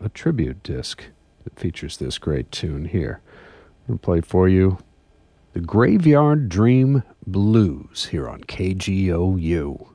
a tribute disc that features this great tune here. I'm going to play for you the Graveyard Dream Blues here on KGOU.